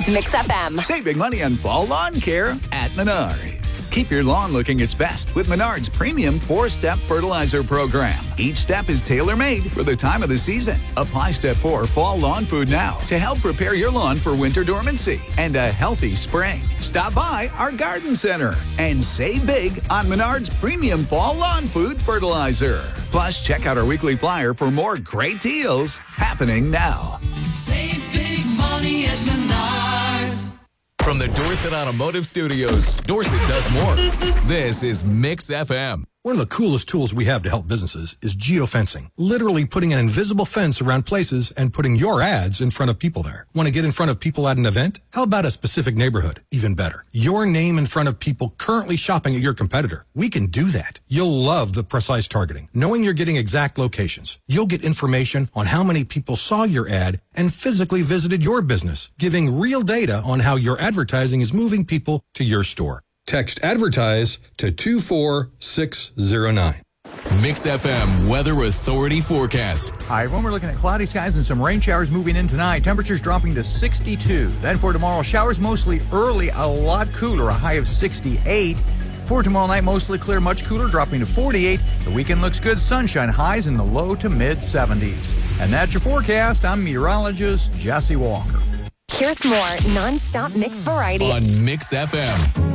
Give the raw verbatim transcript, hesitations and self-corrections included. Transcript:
Mix F M. Save big money on fall lawn care at Menards. Keep your lawn looking its best with Menards premium four-step fertilizer program. Each step is tailor-made for the time of the season. Apply step four fall lawn food now to help prepare your lawn for winter dormancy and a healthy spring. Stop by our garden center and save big on Menards premium fall lawn food fertilizer. Plus, check out our weekly flyer for more great deals happening now. Save big money at Menards. From the Dorset Automotive Studios, Dorset does more. This is Mix F M. One of the coolest tools we have to help businesses is geofencing. Literally putting an invisible fence around places and putting your ads in front of people there. Want to get in front of people at an event? How about a specific neighborhood? Even better. Your name in front of people currently shopping at your competitor. We can do that. You'll love the precise targeting, knowing you're getting exact locations. You'll get information on how many people saw your ad and physically visited your business, giving real data on how your advertising is moving people to your store. Text advertise to two four six zero nine. Mix F M Weather Authority forecast. Hi, everyone. We're looking at cloudy skies and some rain showers moving in tonight. Temperatures dropping to sixty-two. Then for tomorrow, showers mostly early, a lot cooler, a high of sixty-eight. For tomorrow night, mostly clear, much cooler, dropping to forty-eight. The weekend looks good. Sunshine, highs in the low to mid seventies. And that's your forecast. I'm meteorologist Jesse Walker. Here's more non-stop mix variety On Mix F M.